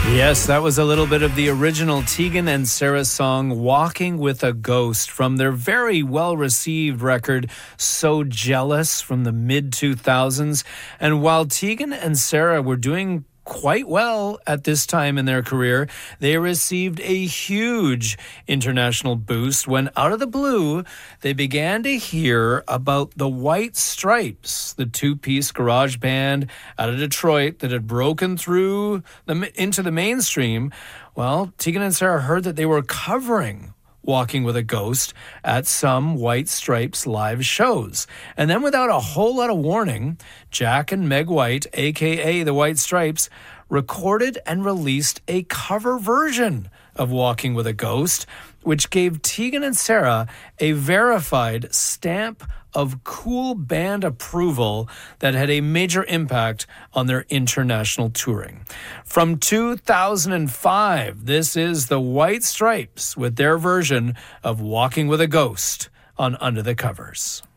Yes, that was a little bit of the original Tegan and Sara song, Walking with a Ghost, from their very well-received record, So Jealous, from the mid-2000s. And while Tegan and Sara were doing quite well at this time in their career, they received a huge international boost when, out of the blue, they began to hear about the White Stripes, the two-piece garage band out of Detroit that had broken through into the mainstream. Well, Tegan and Sara heard that they were covering Walking with a Ghost at some White Stripes live shows. And then, without a whole lot of warning, Jack and Meg White, a.k.a. the White Stripes, recorded and released a cover version of Walking with a Ghost, which gave Tegan and Sara a verified stamp of cool band approval that had a major impact on their international touring. From 2005, this is the White Stripes with their version of Walking with a Ghost on Under the Covers.